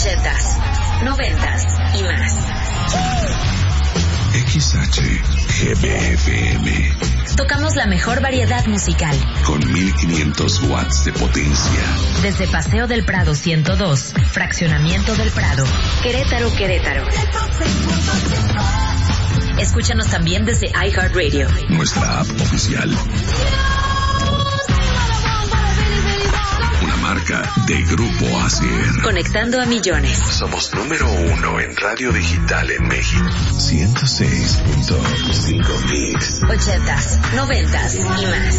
80s, 90s y más. XHGBFM. Tocamos la mejor variedad musical. Con 1500 watts de potencia. Desde Paseo del Prado 102, Fraccionamiento del Prado, Querétaro, Querétaro. Escúchanos también desde iHeartRadio. Nuestra app oficial. Una marca de Grupo ASIR. Conectando a millones. Somos número 1 en radio digital en México. 106.5 Mix. 80s, 90s y más.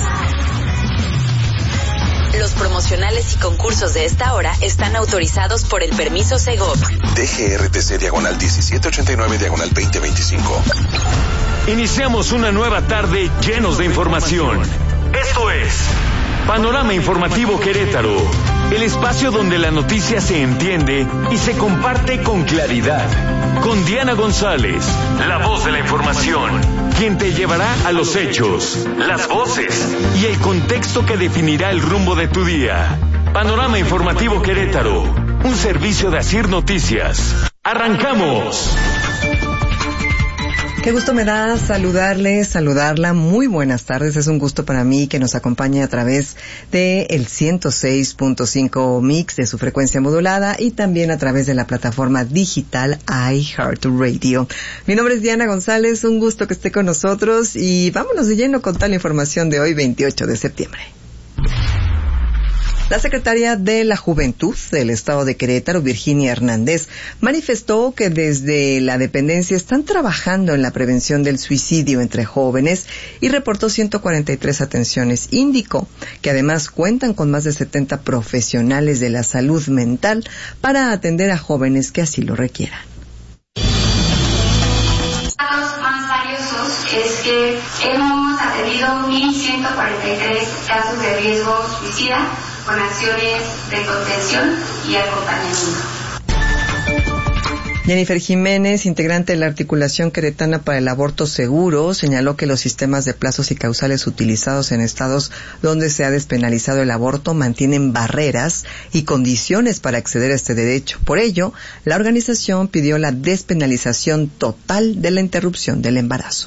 Los promocionales y concursos de esta hora están autorizados por el permiso Segov. DGRTC diagonal 1789 diagonal 2025. Iniciamos una nueva tarde llenos de información. Esto es Panorama Informativo Querétaro, el espacio donde la noticia se entiende y se comparte con claridad. Con Diana González, la voz de la información, quien te llevará a los hechos, las voces y el contexto que definirá el rumbo de tu día. Panorama Informativo Querétaro, un servicio de ASIR Noticias. ¡Arrancamos! Qué gusto me da saludarla. Muy buenas tardes. Es un gusto para mí que nos acompañe a través de el 106.5 Mix de su frecuencia modulada y también a través de la plataforma digital iHeartRadio. Mi nombre es Diana González. Un gusto que esté con nosotros y vámonos de lleno con toda la información de hoy, 28 de septiembre. La secretaria de la Juventud del Estado de Querétaro, Virginia Hernández, manifestó que desde la dependencia están trabajando en la prevención del suicidio entre jóvenes y reportó 143 atenciones. Indicó que además cuentan con más de 70 profesionales de la salud mental para atender a jóvenes que así lo requieran. Datos más valiosos es que hemos atendido 1.143 casos de riesgo suicida con acciones de contención y acompañamiento. Jennifer Jiménez, integrante de la Articulación Queretana para el Aborto Seguro, señaló que los sistemas de plazos y causales utilizados en estados donde se ha despenalizado el aborto mantienen barreras y condiciones para acceder a este derecho. Por ello, la organización pidió la despenalización total de la interrupción del embarazo.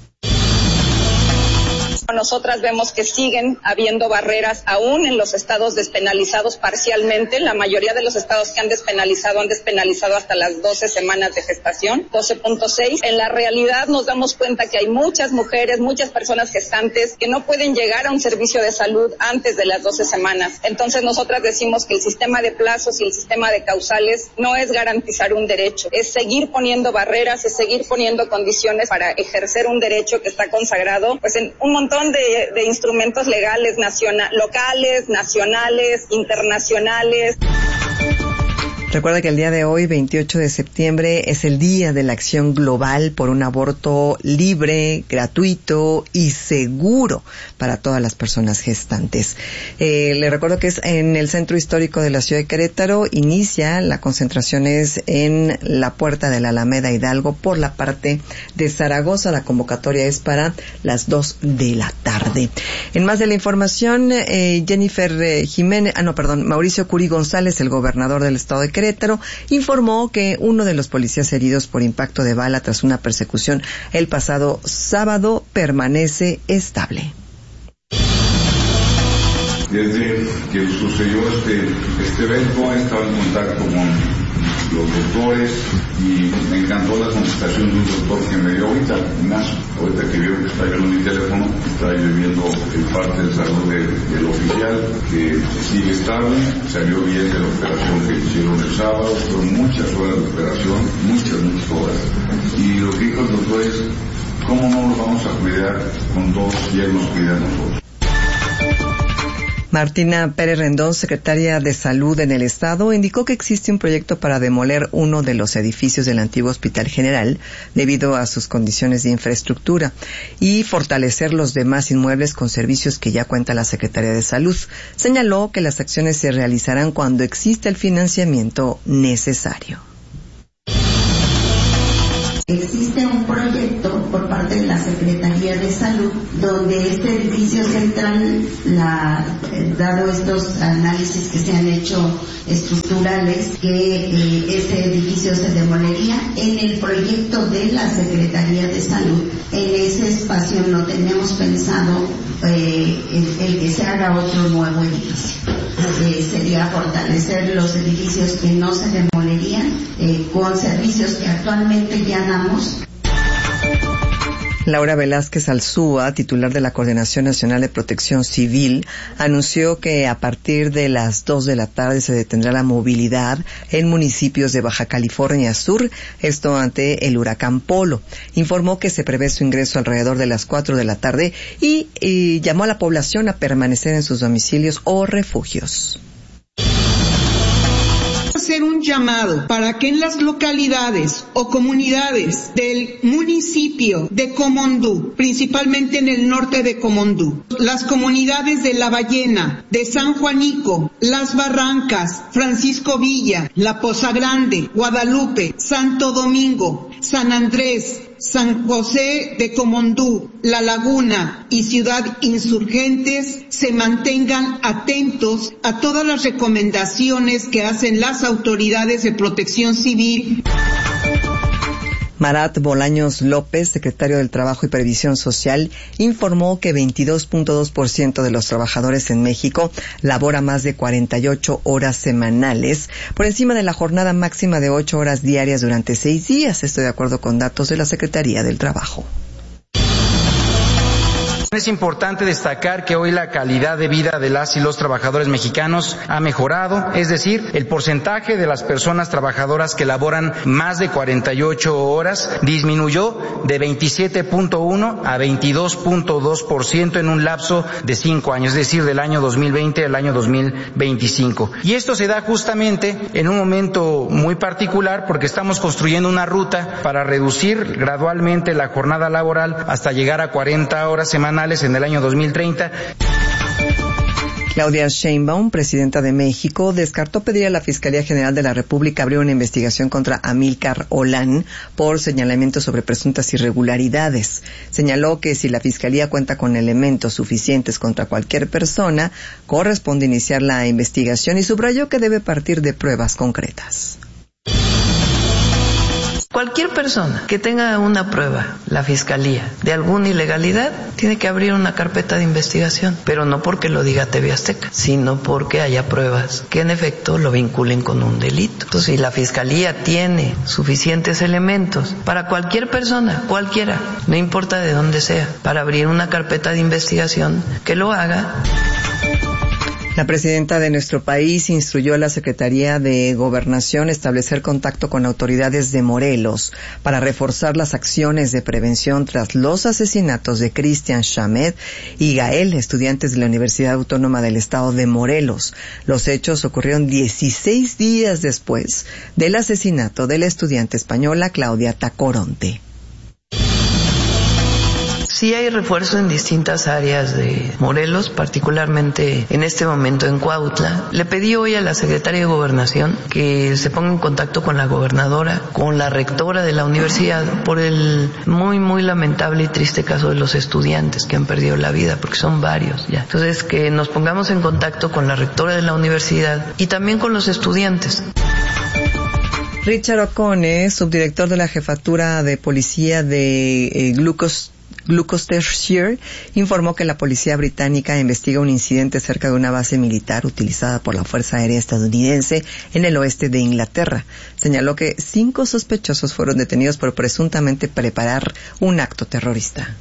Nosotras vemos que siguen habiendo barreras aún en los estados despenalizados parcialmente. La mayoría de los estados que han despenalizado hasta las 12 semanas de gestación, 12.6. En la realidad nos damos cuenta que hay muchas mujeres, muchas personas gestantes que no pueden llegar a un servicio de salud antes de las 12 semanas. Entonces nosotras decimos que el sistema de plazos y el sistema de causales no es garantizar un derecho, es seguir poniendo barreras, es seguir poniendo condiciones para ejercer un derecho que está consagrado pues en un montón de instrumentos legales locales, nacionales, internacionales. Recuerda que el día de hoy, 28 de septiembre, es el Día de la Acción Global por un aborto libre, gratuito y seguro para todas las personas gestantes. Le recuerdo que es en el Centro Histórico de la Ciudad de Querétaro. Inicia, la concentración es en la Puerta de la Alameda Hidalgo por la parte de Zaragoza. La convocatoria es para las 2 de la tarde. En más de la información, Mauricio Curi González, el gobernador del Estado de Querétaro, informó que uno de los policías heridos por impacto de bala tras una persecución el pasado sábado permanece estable. Desde que sucedió este evento he estado en contacto con los doctores y me encantó la contestación de un doctor que me dio ahorita que vieron que está yo en mi teléfono, está viviendo el parte de salud del oficial, que sigue estable, salió bien de la operación que hicieron el sábado, fueron muchas horas de operación, muchas horas, y lo que dijo el doctor es, ¿cómo no nos vamos a cuidar con todos y él nos cuida a nosotros? Martina Pérez Rendón, secretaria de Salud en el Estado, indicó que existe un proyecto para demoler uno de los edificios del antiguo Hospital General debido a sus condiciones de infraestructura y fortalecer los demás inmuebles con servicios que ya cuenta la Secretaría de Salud. Señaló que las acciones se realizarán cuando exista el financiamiento necesario. Existe un proyecto por parte de la Secretaría de Salud donde este edificio se centran, dado estos análisis que se han hecho estructurales, que ese edificio se demolería. En el proyecto de la Secretaría de Salud, en ese espacio no tenemos pensado el que se haga otro nuevo edificio. Sería fortalecer los edificios que no se demolerían con servicios que actualmente ya damos. Laura Velázquez Alzúa, titular de la Coordinación Nacional de Protección Civil, anunció que a partir de las 2 de la tarde se detendrá la movilidad en municipios de Baja California Sur, esto ante el huracán Polo. Informó que se prevé su ingreso alrededor de las 4 de la tarde y llamó a la población a permanecer en sus domicilios o refugios. Hacer un llamado para que en las localidades o comunidades del municipio de Comondú, principalmente en el norte de Comondú, las comunidades de La Ballena, de San Juanico, Las Barrancas, Francisco Villa, La Poza Grande, Guadalupe, Santo Domingo, San Andrés, San José de Comondú, La Laguna y Ciudad Insurgentes se mantengan atentos a todas las recomendaciones que hacen las autoridades de protección civil. Marat Bolaños López, secretario del Trabajo y Previsión Social, informó que 22.2% de los trabajadores en México labora más de 48 horas semanales, por encima de la jornada máxima de 8 horas diarias durante 6 días. Estoy de acuerdo con datos de la Secretaría del Trabajo. Es importante destacar que hoy la calidad de vida de las y los trabajadores mexicanos ha mejorado, es decir, el porcentaje de las personas trabajadoras que laboran más de 48 horas disminuyó de 27.1 a 22.2% en un lapso de 5 años, es decir, del año 2020 al año 2025. Y esto se da justamente en un momento muy particular porque estamos construyendo una ruta para reducir gradualmente la jornada laboral hasta llegar a 40 horas semanales en el año 2030. Claudia Sheinbaum, presidenta de México, descartó pedir a la Fiscalía General de la República abrir una investigación contra Amílcar Olán por señalamientos sobre presuntas irregularidades. Señaló que si la Fiscalía cuenta con elementos suficientes contra cualquier persona, corresponde iniciar la investigación y subrayó que debe partir de pruebas concretas. Cualquier persona que tenga una prueba, la Fiscalía, de alguna ilegalidad, tiene que abrir una carpeta de investigación, pero no porque lo diga TV Azteca, sino porque haya pruebas que en efecto lo vinculen con un delito. Entonces, si la Fiscalía tiene suficientes elementos para cualquier persona, cualquiera, no importa de dónde sea, para abrir una carpeta de investigación, que lo haga. La presidenta de nuestro país instruyó a la Secretaría de Gobernación establecer contacto con autoridades de Morelos para reforzar las acciones de prevención tras los asesinatos de Cristian Shamed y Gael, estudiantes de la Universidad Autónoma del Estado de Morelos. Los hechos ocurrieron 16 días después del asesinato de la estudiante española Claudia Tacoronte. Sí hay refuerzo en distintas áreas de Morelos, particularmente en este momento en Cuautla. Le pedí hoy a la Secretaria de Gobernación que se ponga en contacto con la gobernadora, con la rectora de la universidad, por el muy lamentable y triste caso de los estudiantes que han perdido la vida, porque son varios ya. Entonces, que nos pongamos en contacto con la rectora de la universidad y también con los estudiantes. Richard O'Connor, subdirector de la Jefatura de Policía de Gloucestershire, informó que la policía británica investiga un incidente cerca de una base militar utilizada por la Fuerza Aérea estadounidense en el oeste de Inglaterra. Señaló que 5 sospechosos fueron detenidos por presuntamente preparar un acto terrorista.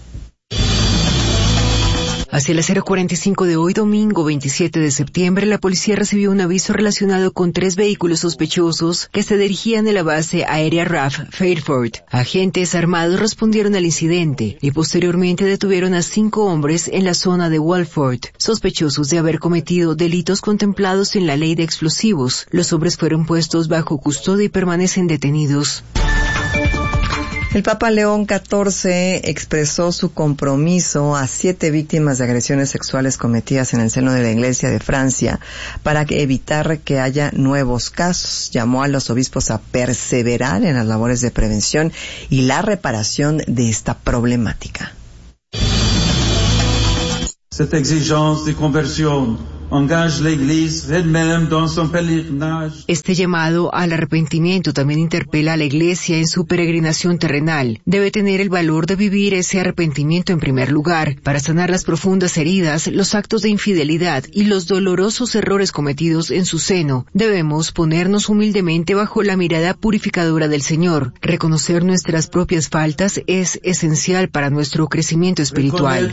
Hacia las 0:45 de hoy, domingo 27 de septiembre, la policía recibió un aviso relacionado con 3 vehículos sospechosos que se dirigían a la base aérea RAF Fairford. Agentes armados respondieron al incidente y posteriormente detuvieron a 5 hombres en la zona de Walford, sospechosos de haber cometido delitos contemplados en la ley de explosivos. Los hombres fueron puestos bajo custodia y permanecen detenidos. El Papa León XIV expresó su compromiso a 7 víctimas de agresiones sexuales cometidas en el seno de la Iglesia de Francia para evitar que haya nuevos casos. Llamó a los obispos a perseverar en las labores de prevención y la reparación de esta problemática. Cette exigence de conversión engage la Iglesia elle-même dans son pèlerinage. Este llamado al arrepentimiento también interpela a la Iglesia en su peregrinación terrenal. Debe tener el valor de vivir ese arrepentimiento en primer lugar, para sanar las profundas heridas, los actos de infidelidad y los dolorosos errores cometidos en su seno. Debemos ponernos humildemente bajo la mirada purificadora del Señor. Reconocer nuestras propias faltas es esencial para nuestro crecimiento espiritual.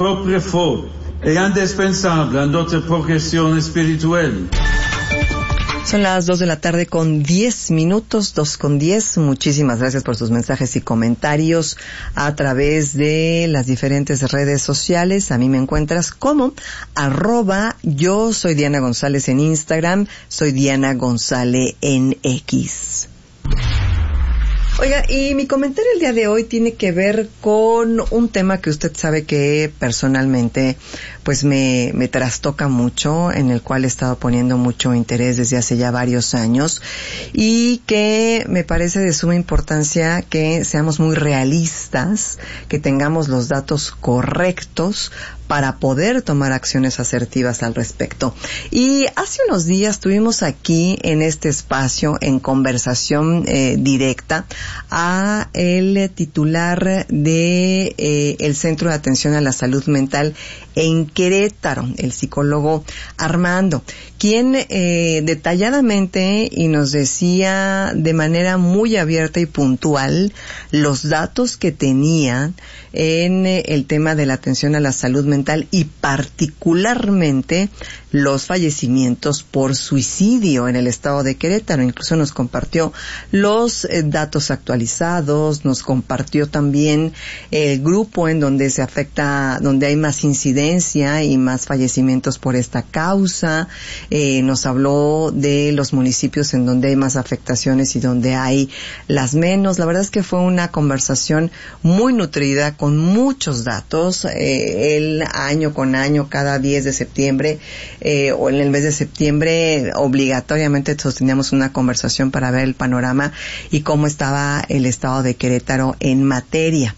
Es indispensable a nuestra progresión espiritual. Son las 2 de la tarde con 10 minutos, 2:10. Muchísimas gracias por sus mensajes y comentarios a través de las diferentes redes sociales. A mí me encuentras como @yo soy Diana González en Instagram, soy Diana González en X. Oiga, y mi comentario el día de hoy tiene que ver con un tema que usted sabe que personalmente pues me trastoca mucho, en el cual he estado poniendo mucho interés desde hace ya varios años, y que me parece de suma importancia que seamos muy realistas, que tengamos los datos correctos para poder tomar acciones asertivas al respecto. Y hace unos días tuvimos aquí en este espacio, en conversación directa, a el titular de el Centro de Atención a la Salud Mental en Querétaro, el psicólogo Armando, quien detalladamente y nos decía de manera muy abierta y puntual los datos que tenían en el tema de la atención a la salud mental y particularmente los fallecimientos por suicidio en el estado de Querétaro. Incluso nos compartió los datos actualizados, nos compartió también el grupo en donde se afecta, donde hay más incidencia y más fallecimientos por esta causa. Nos habló de los municipios en donde hay más afectaciones y donde hay las menos. La verdad es que fue una conversación muy nutrida con muchos datos. El año con año, cada 10 de septiembre o en el mes de septiembre, obligatoriamente sosteníamos una conversación para ver el panorama y cómo estaba el estado de Querétaro en materia.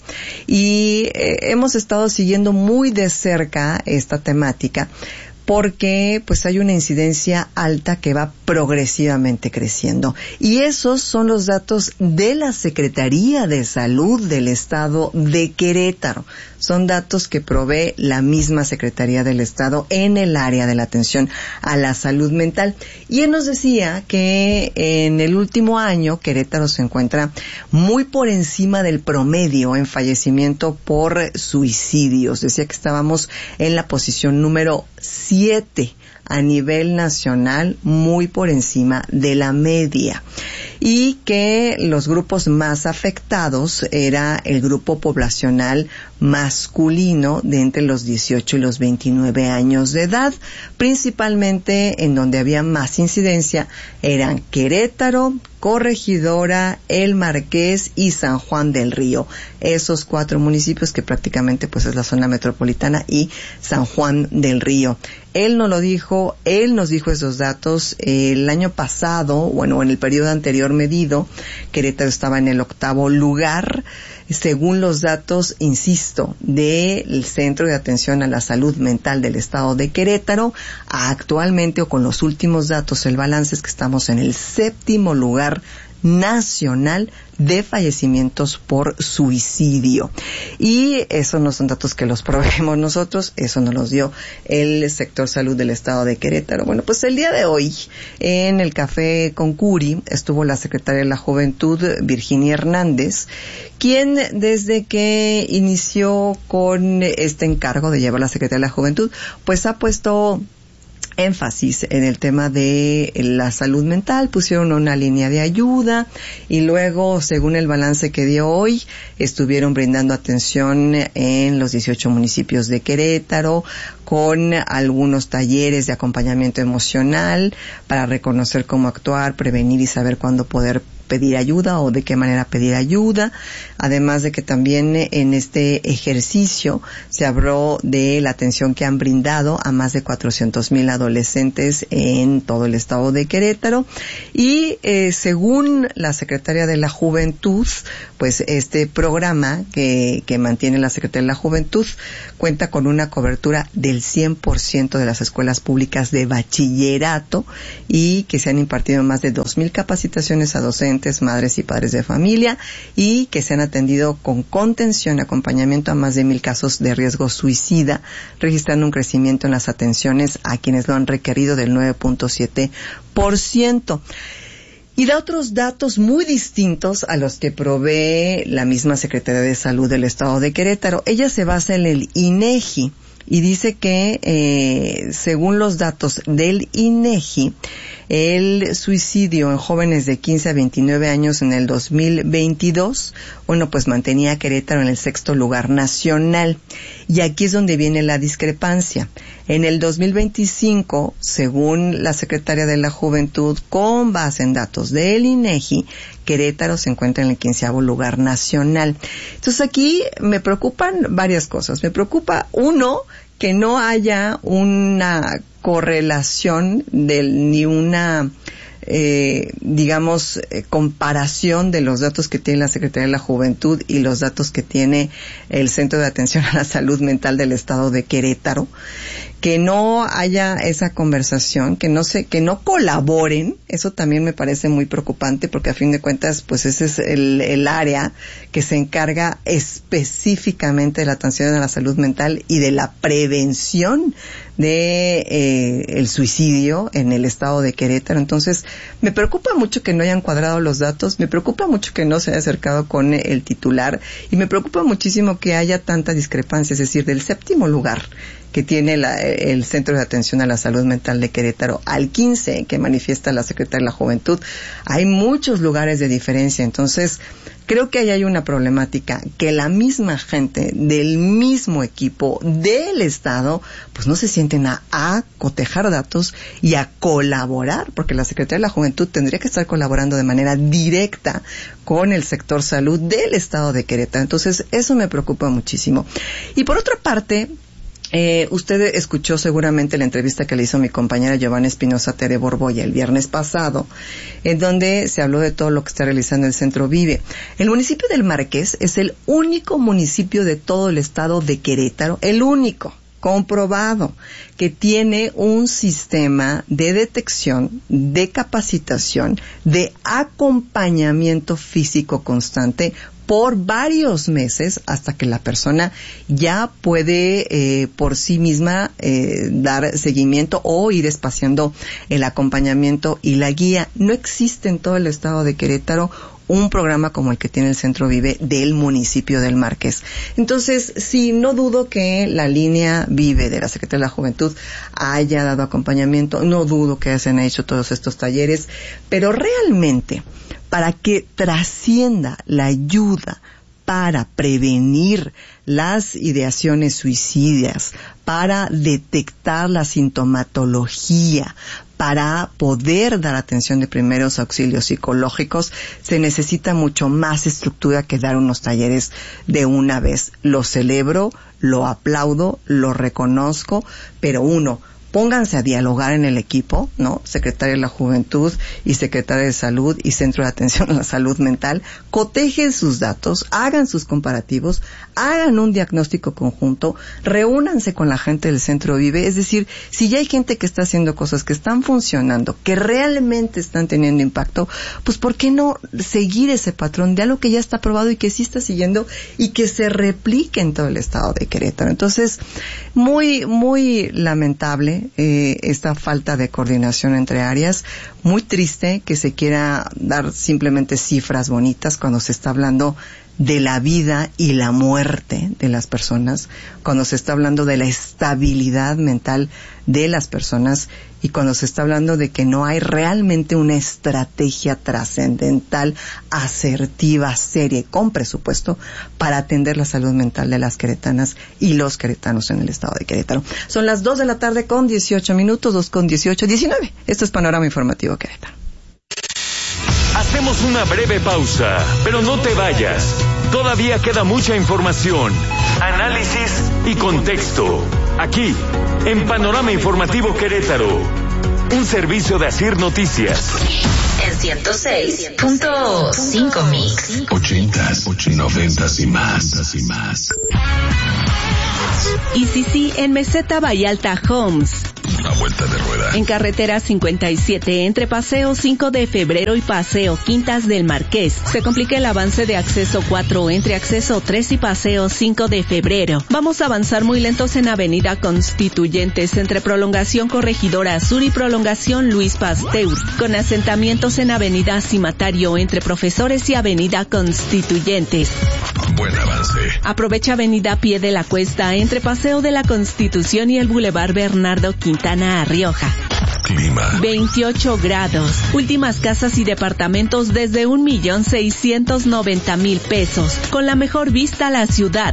Y hemos estado siguiendo muy de cerca esta temática, porque pues hay una incidencia alta que va progresivamente creciendo. Y esos son los datos de la Secretaría de Salud del Estado de Querétaro. Son datos que provee la misma Secretaría del Estado en el área de la atención a la salud mental. Y él nos decía que en el último año Querétaro se encuentra muy por encima del promedio en fallecimiento por suicidios. Decía que estábamos en la posición número 7 a nivel nacional, muy por encima de la media, y que los grupos más afectados era el grupo poblacional masculino de entre los 18 y los 29 años de edad, principalmente en donde había más incidencia eran Querétaro, Corregidora, El Marqués y San Juan del Río. Esos 4 municipios que prácticamente pues es la zona metropolitana y San Juan del Río. Él nos lo dijo, él nos dijo esos datos el año pasado, bueno, en el periodo anterior medido, Querétaro estaba en el 8º lugar, según los datos, insisto, del Centro de Atención a la Salud Mental del Estado de Querétaro. Actualmente, o con los últimos datos, el balance es que estamos en el 7º lugar nacional de fallecimientos por suicidio. Y esos no son datos que los proveemos nosotros, eso nos los dio el sector salud del estado de Querétaro. Bueno, pues el día de hoy, en el Café con Curi, estuvo la secretaria de la Juventud, Virginia Hernández, quien desde que inició con este encargo de llevar la Secretaría de la Juventud, pues ha puesto énfasis en el tema de la salud mental. Pusieron una línea de ayuda y luego, según el balance que dio hoy, estuvieron brindando atención en los 18 municipios de Querétaro con algunos talleres de acompañamiento emocional para reconocer cómo actuar, prevenir y saber cuándo poder pedir ayuda o de qué manera pedir ayuda. Además de que también en este ejercicio se habló de la atención que han brindado a más de 400,000 adolescentes en todo el estado de Querétaro. Y según la Secretaría de la Juventud, pues este programa que mantiene la Secretaría de la Juventud cuenta con una cobertura del 100% de las escuelas públicas de bachillerato y que se han impartido más de 2,000 capacitaciones a docentes, madres y padres de familia, y que se han atendido con contención y acompañamiento a más de 1,000 casos de riesgo suicida, registrando un crecimiento en las atenciones a quienes lo han requerido del 9.7%. Y da otros datos muy distintos a los que provee la misma Secretaría de Salud del Estado de Querétaro. Ella se basa en el INEGI y dice que, según los datos del INEGI, el suicidio en jóvenes de 15 a 29 años en el 2022, pues mantenía a Querétaro en el 6º lugar nacional. Y aquí es donde viene la discrepancia. En el 2025, según la Secretaría de la Juventud, con base en datos del INEGI, Querétaro se encuentra en el 15º lugar nacional. Entonces aquí me preocupan varias cosas. Me preocupa, uno, que no haya una correlación ni una comparación de los datos que tiene la Secretaría de la Juventud y los datos que tiene el Centro de Atención a la Salud Mental del Estado de Querétaro, que no haya esa conversación, que no colaboren. Eso también me parece muy preocupante, porque a fin de cuentas, pues ese es el área que se encarga específicamente de la atención a la salud mental y de la prevención de el suicidio en el estado de Querétaro. Entonces, me preocupa mucho que no hayan cuadrado los datos, me preocupa mucho que no se haya acercado con el titular, y me preocupa muchísimo que haya tanta discrepancia, es decir, del 7º lugar que tiene el Centro de Atención a la Salud Mental de Querétaro al 15 que manifiesta la Secretaría de la Juventud. Hay muchos lugares de diferencia. Entonces, creo que ahí hay una problemática, que la misma gente del mismo equipo del Estado pues no se sienten a cotejar datos y a colaborar, porque la Secretaría de la Juventud tendría que estar colaborando de manera directa con el sector salud del Estado de Querétaro. Entonces, eso me preocupa muchísimo. Y por otra parte, usted escuchó seguramente la entrevista que le hizo mi compañera Giovanna Espinosa Tere Borboya el viernes pasado, en donde se habló de todo lo que está realizando el Centro Vive. El municipio del Marqués es el único municipio de todo el estado de Querétaro, el único, comprobado, que tiene un sistema de detección, de capacitación, de acompañamiento físico constante por varios meses, hasta que la persona ya puede por sí misma dar seguimiento o ir espaciando el acompañamiento y la guía. No existe en todo el estado de Querétaro un programa como el que tiene el Centro Vive del municipio del Marqués. Entonces, sí, no dudo que la línea Vive de la Secretaría de la Juventud haya dado acompañamiento, no dudo que se han hecho todos estos talleres, pero realmente, para que trascienda la ayuda para prevenir las ideaciones suicidas, para detectar la sintomatología, para poder dar atención de primeros auxilios psicológicos, se necesita mucho más estructura que dar unos talleres de una vez. Lo celebro, lo aplaudo, lo reconozco, pero pónganse a dialogar en el equipo, ¿no? Secretaria de la Juventud y Secretaria de Salud y Centro de Atención a la Salud Mental, cotejen sus datos, hagan sus comparativos, hagan un diagnóstico conjunto, reúnanse con la gente del Centro Vive. Es decir, si ya hay gente que está haciendo cosas que están funcionando, que realmente están teniendo impacto, pues ¿por qué no seguir ese patrón de algo que ya está aprobado y que sí está siguiendo y que se replique en todo el estado de Querétaro? Entonces, muy, muy lamentable esta falta de coordinación entre áreas. Muy triste que se quiera dar simplemente cifras bonitas cuando se está hablando de la vida y la muerte de las personas, cuando se está hablando de la estabilidad mental de las personas y cuando se está hablando de que no hay realmente una estrategia trascendental, asertiva, seria, con presupuesto para atender la salud mental de las queretanas y los queretanos en el estado de Querétaro. Son las 2 de la tarde con 18 minutos, 2 con 18, 19. Esto es Panorama Informativo Querétaro. Hacemos una breve pausa, pero no te vayas. Todavía queda mucha información, análisis y contexto. Aquí, en Panorama Informativo Querétaro, un servicio de Asir Noticias. En 106.5 Mix. 80s, 90s y más. Y sí, en Meseta Vallalta Homes. Una vuelta de rueda. En carretera 57, entre Paseo 5 de Febrero y Paseo Quintas del Marqués. Se complica el avance de acceso 4 entre acceso 3 y Paseo 5 de Febrero. Vamos a avanzar muy lentos en Avenida Constituyentes, entre Prolongación Corregidora Sur y Prolongación Luis Pasteur, con asentamientos en Avenida Cimatario, entre Profesores y Avenida Constituyentes. Buen avance. Aprovecha Avenida Pie de la Cuesta, entre Paseo de la Constitución y el Boulevard Bernardo Quintana a Rioja. Clima. 28 grados. Últimas casas y departamentos desde 1,690,000 pesos. Con la mejor vista a la ciudad.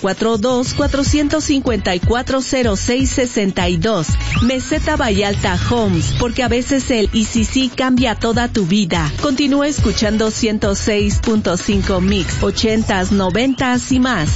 442-454-0662. Meseta Vallalta Homes. Porque a veces el ICC cambia toda tu vida. Continúa escuchando 106.5 Mix. 80s, 90s y más.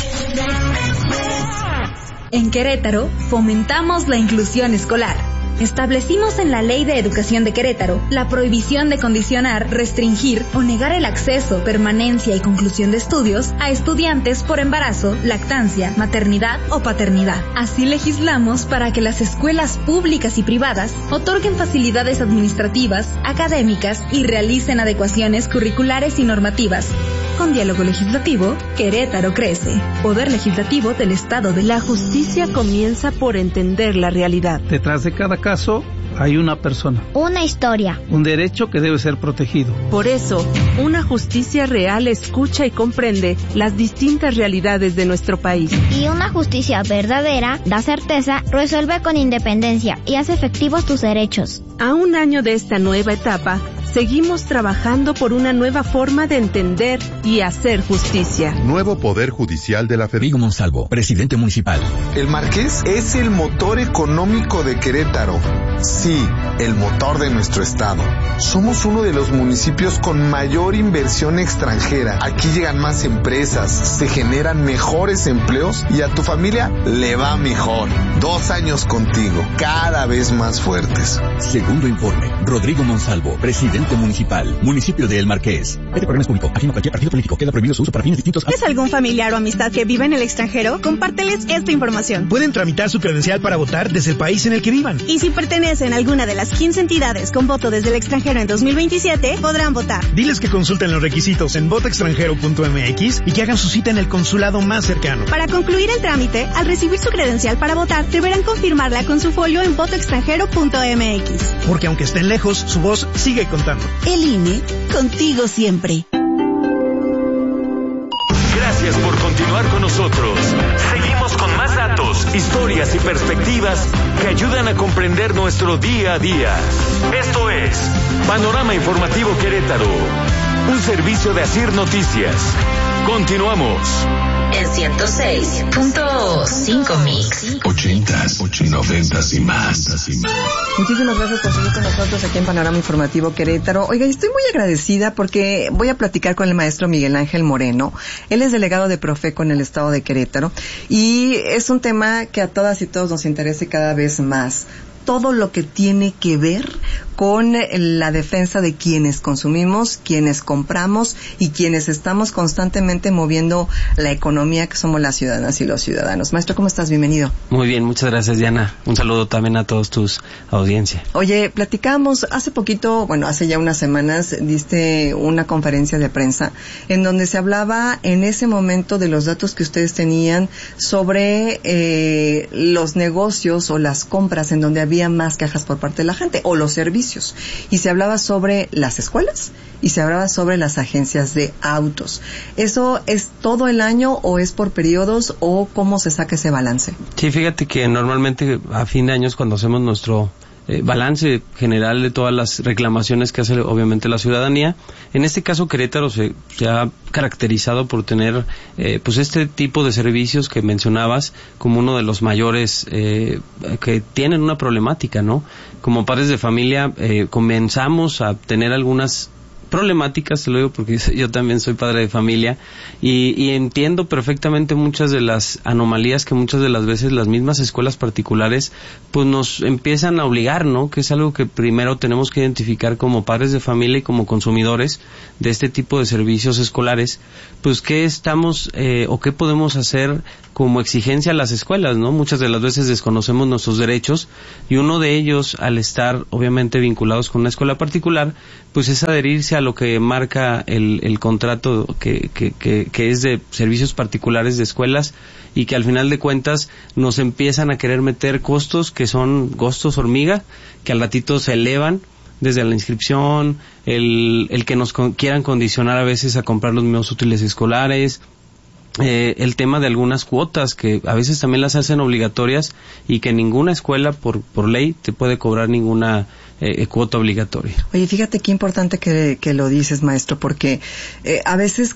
En Querétaro, fomentamos la inclusión escolar. Establecimos en la Ley de Educación de Querétaro la prohibición de condicionar, restringir o negar el acceso, permanencia y conclusión de estudios a estudiantes por embarazo, lactancia, maternidad o paternidad. Así legislamos para que las escuelas públicas y privadas otorguen facilidades administrativas, académicas y realicen adecuaciones curriculares y normativas. Con diálogo legislativo, Querétaro crece. Poder Legislativo del Estado de la Justicia comienza por entender la realidad. Detrás de cada caso hay una persona. Una historia. Un derecho que debe ser protegido. Por eso, una justicia real escucha y comprende las distintas realidades de nuestro país. Y una justicia verdadera da certeza, resuelve con independencia y hace efectivos tus derechos. A un año de esta nueva etapa, seguimos trabajando por una nueva forma de entender y hacer justicia. Nuevo Poder Judicial de la Federación. Rigo Monsalvo, presidente municipal. El Marqués es el motor económico de Querétaro. Sí, el motor de nuestro estado. Somos uno de los municipios con mayor inversión extranjera. Aquí llegan más empresas, se generan mejores empleos y a tu familia le va mejor. 2 años contigo, cada vez más fuertes. Segundo informe. Rodrigo Monsalvo, presidente municipal, municipio de El Marqués. Este programa es público, ajeno a cualquier partido político. Queda prohibido su uso para fines distintos. ¿Es algún familiar o amistad que vive en el extranjero? Compárteles esta información. Pueden tramitar su credencial para votar desde el país en el que vivan. Y si pertenecen a alguna de las 15 entidades con voto desde el extranjero en 2027, podrán votar. Diles que consulten los requisitos en votoextranjero.mx y que hagan su cita en el consulado más cercano. Para concluir el trámite, al recibir su credencial para votar, deberán confirmarla con su folio en votoextranjero.mx. Porque aunque estén lejos, su voz sigue contando. El INE, contigo siempre. Gracias por continuar con nosotros. Seguimos con más datos, historias y perspectivas que ayudan a comprender nuestro día a día. Esto es Panorama Informativo Querétaro, un servicio de Asir Noticias. Continuamos. En 106.5 Mix. 80s, 90s y más. Muchísimas gracias por seguir con nosotros aquí en Panorama Informativo Querétaro. Oiga, estoy muy agradecida porque voy a platicar con el maestro Miguel Ángel Moreno. Él es delegado de Profeco en el estado de Querétaro y es un tema que a todas y todos nos interesa cada vez más. Todo lo que tiene que ver con la defensa de quienes consumimos, quienes compramos y quienes estamos constantemente moviendo la economía que somos las ciudadanas y los ciudadanos. Maestro, ¿cómo estás? Bienvenido. Muy bien, muchas gracias, Diana. Un saludo también a todos tus audiencia. Oye, platicábamos hace poquito, hace ya unas semanas, diste una conferencia de prensa en donde se hablaba en ese momento de los datos que ustedes tenían sobre los negocios o las compras en donde había más quejas por parte de la gente o los servicios. Y se hablaba sobre las escuelas y se hablaba sobre las agencias de autos. ¿Eso es todo el año o es por periodos o cómo se saca ese balance? Sí, fíjate que normalmente a fin de año es cuando hacemos nuestro balance general de todas las reclamaciones que hace obviamente la ciudadanía. En este caso Querétaro se ha caracterizado por tener pues este tipo de servicios que mencionabas como uno de los mayores que tienen una problemática, ¿no? Como padres de familia comenzamos a tener algunas problemáticas, te lo digo porque yo también soy padre de familia y entiendo perfectamente muchas de las anomalías que muchas de las veces las mismas escuelas particulares pues nos empiezan a obligar, ¿no? Que es algo que primero tenemos que identificar como padres de familia y como consumidores de este tipo de servicios escolares, pues qué estamos o qué podemos hacer como exigencia a las escuelas, ¿no? Muchas de las veces desconocemos nuestros derechos y uno de ellos, al estar obviamente vinculados con una escuela particular, pues es adherirse a lo que marca el contrato que es de servicios particulares de escuelas y que al final de cuentas nos empiezan a querer meter costos que son costos hormiga, que al ratito se elevan desde la inscripción, el que nos quieran condicionar a veces a comprar los mismos útiles escolares, el tema de algunas cuotas que a veces también las hacen obligatorias y que ninguna escuela por ley te puede cobrar ninguna cuota obligatoria. Oye, fíjate qué importante que lo dices, maestro, porque a veces